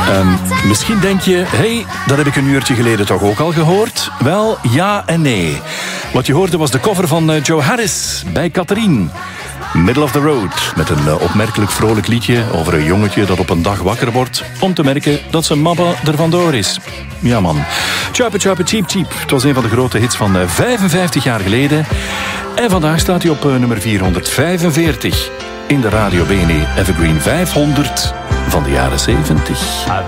Misschien denk je, hey, dat heb ik een uurtje geleden toch ook al gehoord? Wel, ja en nee. Wat je hoorde was de cover van Joe Harris bij Catherine. Middle of the Road, met een opmerkelijk vrolijk liedje over een jongetje dat op een dag wakker wordt om te merken dat zijn mama er vandoor is. Ja man. Chuipe Chuipe Cheep Cheep. Het was een van de grote hits van 55 jaar geleden. En vandaag staat hij op nummer 445 in de Radio BNE Evergreen 500 van de jaren 70.